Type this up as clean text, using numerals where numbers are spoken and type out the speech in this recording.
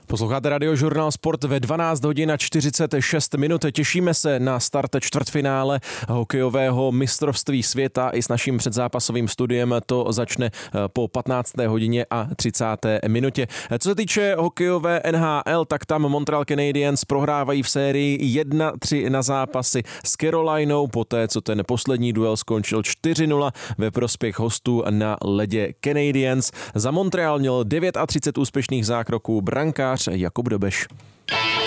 Posloucháte Radiožurnál Sport ve 12 hodin a 46 minut. Těšíme se na start čtvrtfinále hokejového mistrovství světa i s naším předzápasovým studiem. To začne po 15. hodině a 30. minutě. Co se týče hokejové NHL, tak tam Montreal Canadiens prohrávají v sérii 1-3 na zápasy s Carolinou, poté co ten poslední duel skončil 4-0 ve prospěch hostů na ledě Canadiens. Za Montreal měl 39 úspěšných zákroků brankář Jakub Dobeš.